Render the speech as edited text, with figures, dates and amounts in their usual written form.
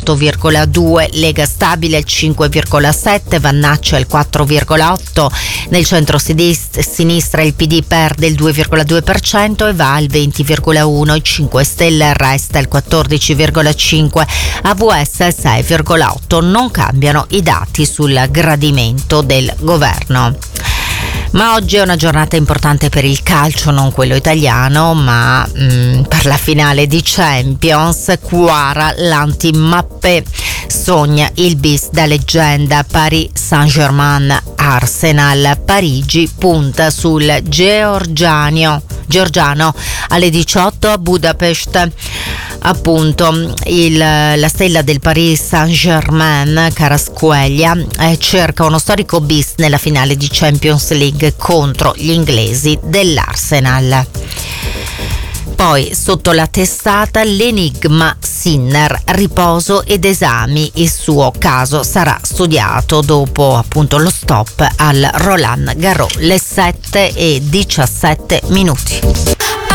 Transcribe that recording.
8,2, Lega Stabile il 5,7, Vannaccia il 4,8, nel centro-sinistra il PD perde il 2,2% e va al 20,1, i 5 Stelle resta il 14,5, AVS il 6,8. Non cambiano i dati sul gradimento del governo. Ma oggi è una giornata importante per il calcio, non quello italiano, ma per la finale di Champions. Quara l'anti-Mappé, sogna il bis da leggenda. Paris Saint-Germain, Arsenal, Parigi punta sul Georgiano alle 18 a Budapest. Appunto la stella del Paris Saint-Germain, Kvaratskhelia, cerca uno storico bis nella finale di Champions League contro gli inglesi dell'Arsenal. Poi sotto la testata l'enigma Sinner, riposo ed esami. Il suo caso sarà studiato dopo appunto lo stop al Roland Garros, le 7:17.